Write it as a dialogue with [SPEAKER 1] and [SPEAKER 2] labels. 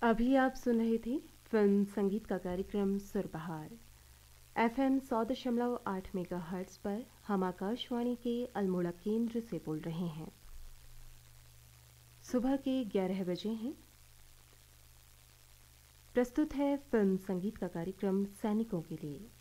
[SPEAKER 1] अभी आप सुन रहे थे फिल्म संगीत का कार्यक्रम सुरबहार। FM 100.8 मेगाहर्ट्ज़ पर हम आकाशवाणी के अल्मोड़ा केंद्र से बोल रहे हैं। सुबह के 11 बजे हैं। प्रस्तुत है फिल्म संगीत का कार्यक्रम सैनिकों के लिए।